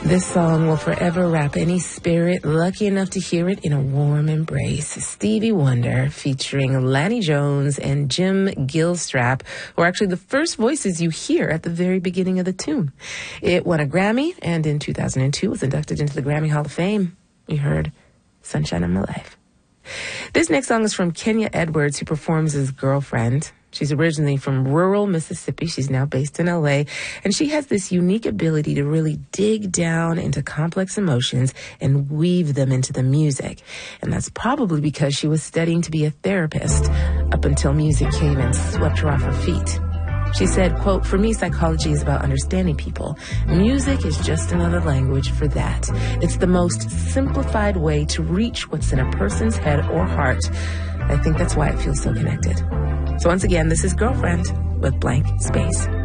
This song will forever wrap any spirit lucky enough to hear it in a warm embrace. Stevie Wonder featuring Lanny Jones and Jim Gilstrap, who are actually the first voices you hear at the very beginning of the tune. It won a Grammy and in 2002 was inducted into the Grammy Hall of Fame. You heard Sunshine of My Life. This next song is from Kenya Edwards, who performs as Girlfriend. She's originally from rural Mississippi. She's now based in LA. And she has this unique ability to really dig down into complex emotions and weave them into the music. And that's probably because she was studying to be a therapist up until music came and swept her off her feet. She said, quote, "For me, psychology is about understanding people. Music is just another language for that. It's the most simplified way to reach what's in a person's head or heart. I think that's why it feels so connected." So once again, this is Girlfriend with Blank Space.